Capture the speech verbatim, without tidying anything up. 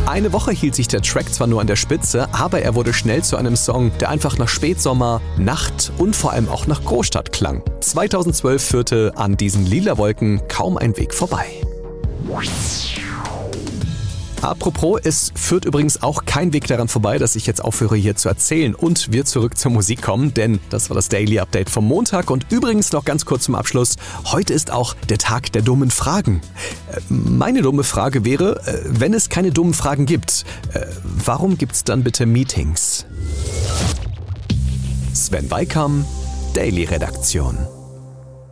Eine Woche hielt sich der Track zwar nur an der Spitze, aber er wurde schnell zu einem Song, der einfach nach Spätsommer, Nacht und vor allem auch nach Großstadt klang. zweitausendzwölf führte an diesen lila Wolken kaum ein Weg vorbei. Apropos, es führt übrigens auch kein Weg daran vorbei, dass ich jetzt aufhöre hier zu erzählen und wir zurück zur Musik kommen, denn das war das Daily Update vom Montag und übrigens noch ganz kurz zum Abschluss, heute ist auch der Tag der dummen Fragen. Meine dumme Frage wäre, wenn es keine dummen Fragen gibt, warum gibt's dann bitte Meetings? Sven Weikam, Daily Redaktion.